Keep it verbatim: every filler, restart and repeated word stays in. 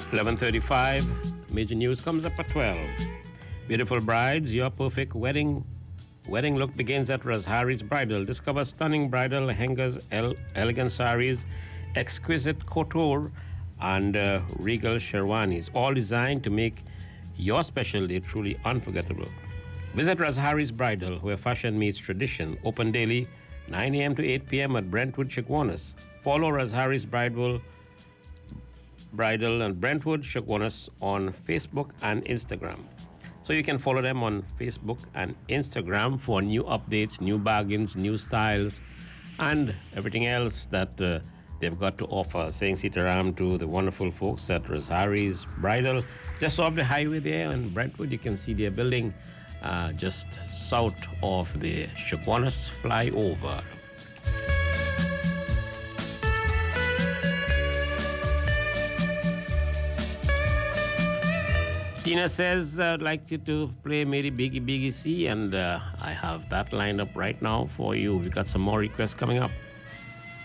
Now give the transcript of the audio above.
eleven thirty-five. Major news comes up at twelve. Beautiful brides, your perfect wedding wedding look begins at Razhari's Bridal. Discover stunning bridal hangers, el- elegant saris, exquisite couture, and uh, regal sherwanis, all designed to make your special day truly unforgettable. Visit Razhari's Bridal, where fashion meets tradition. Open daily, nine a.m. to eight p.m. at Brentwood, Chaguanas. Follow Razhari's Bridal, Bridal and Brentwood, Chaguanas on Facebook and Instagram. So you can follow them on Facebook and Instagram for new updates, new bargains, new styles, and everything else that uh, they've got to offer. Saying Sitaram to the wonderful folks at Razhari's Bridal. Just off the highway there in Brentwood, you can see their building uh, just south of the Chaguanas flyover. Tina says, I'd like you to play Mary Biggie Biggie C, and uh, I have that lined up right now for you. We've got some more requests coming up.